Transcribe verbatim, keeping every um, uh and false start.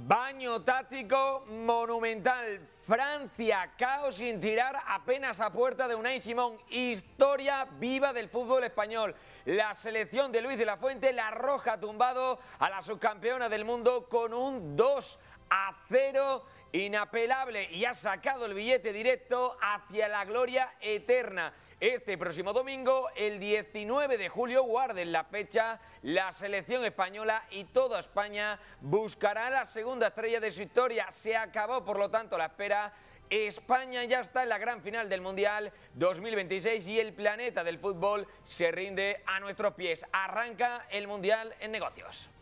Baño táctico monumental. Francia, caos sin tirar apenas a puerta de Unai Simón. Historia viva del fútbol español. La selección de Luis de la Fuente, la roja, ha tumbado a la subcampeona del mundo con un dos a cero inapelable y ha sacado el billete directo hacia la gloria eterna. Este próximo domingo, el diecinueve de julio, guarden la fecha, la selección española y toda España buscará la segunda estrella de su historia. Se acabó, por lo tanto, la espera. España ya está en la gran final del Mundial dos mil veintiséis y el planeta del fútbol se rinde a nuestros pies. Arranca el Mundial en negocios.